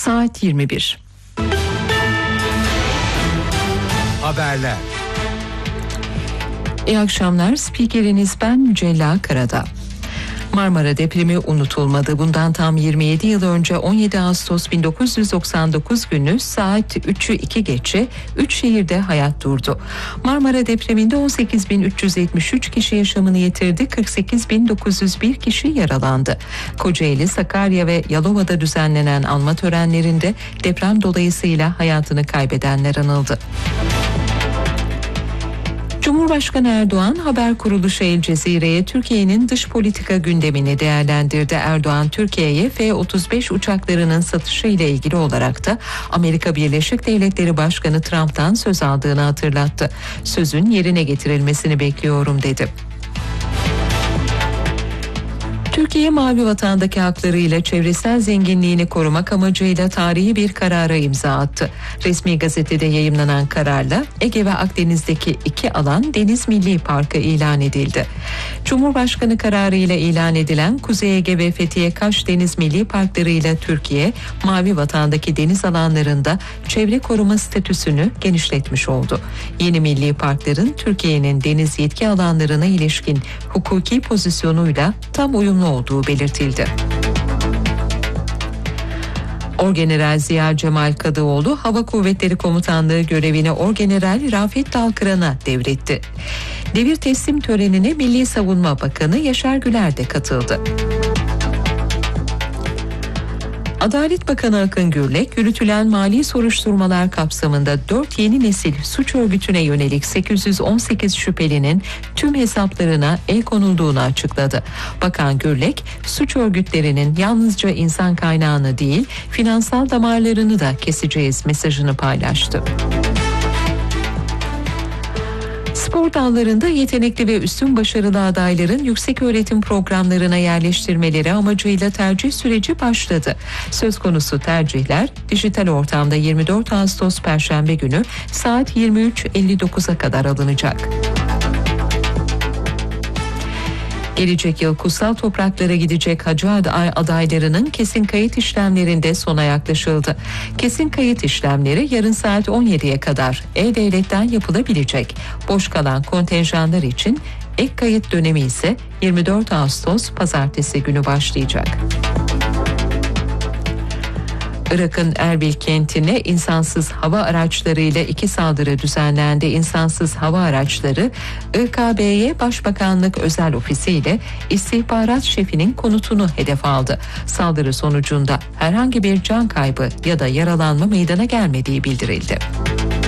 Saat 21. Haberler. İyi akşamlar. Spikeriniz ben Mücella Karadağ. Marmara depremi unutulmadı. Bundan tam 27 yıl önce 17 Ağustos 1999 günü saat 3'ü 2 geçe 3 şehirde hayat durdu. Marmara depreminde 18.373 kişi yaşamını yitirdi, 48.901 kişi yaralandı. Kocaeli, Sakarya ve Yalova'da düzenlenen anma törenlerinde deprem dolayısıyla hayatını kaybedenler anıldı. Cumhurbaşkanı Erdoğan haber kuruluşu El Cezire'ye Türkiye'nin dış politika gündemini değerlendirdi. Erdoğan, Türkiye'ye F-35 uçaklarının satışı ile ilgili olarak da Amerika Birleşik Devletleri Başkanı Trump'tan söz aldığını hatırlattı. Sözün yerine getirilmesini bekliyorum dedi. Türkiye Mavi Vatan'daki haklarıyla çevresel zenginliğini korumak amacıyla tarihi bir karara imza attı. Resmi gazetede yayımlanan kararla Ege ve Akdeniz'deki 2 alan Deniz Milli Parkı ilan edildi. Cumhurbaşkanı kararıyla ilan edilen Kuzey Ege ve Fethiye Kaş Deniz Milli Parkları ile Türkiye, Mavi Vatan'daki deniz alanlarında çevre koruma statüsünü genişletmiş oldu. Yeni milli parkların Türkiye'nin deniz yetki alanlarına ilişkin hukuki pozisyonuyla tam uyumlu olduğu belirtildi. Orgeneral Ziya Cemal Kadıoğlu, Hava Kuvvetleri Komutanlığı görevini Orgeneral Rafet Dalkıran'a devretti. Devir teslim törenine Milli Savunma Bakanı Yaşar Güler de katıldı. Adalet Bakanı Akın Gürlek, yürütülen mali soruşturmalar kapsamında 4 yeni nesil suç örgütüne yönelik 818 şüphelinin tüm hesaplarına el konulduğunu açıkladı. Bakan Gürlek, suç örgütlerinin yalnızca insan kaynağını değil, finansal damarlarını da keseceğiz mesajını paylaştı. Spor dallarında yetenekli ve üstün başarılı adayların yükseköğretim programlarına yerleştirmeleri amacıyla tercih süreci başladı. Söz konusu tercihler dijital ortamda 24 Ağustos Perşembe günü saat 23.59'a kadar alınacak. Gelecek yıl kutsal topraklara gidecek hacı adaylarının kesin kayıt işlemlerinde sona yaklaşıldı. Kesin kayıt işlemleri yarın saat 17'ye kadar E-Devlet'ten yapılabilecek. Boş kalan kontenjanlar için ek kayıt dönemi ise 24 Ağustos Pazartesi günü başlayacak. Irak'ın Erbil kentine insansız hava araçlarıyla 2 saldırı düzenlendi. İnsansız hava araçları IKB'ye Başbakanlık Özel Ofisi ile istihbarat şefinin konutunu hedef aldı. Saldırı sonucunda herhangi bir can kaybı ya da yaralanma meydana gelmediği bildirildi.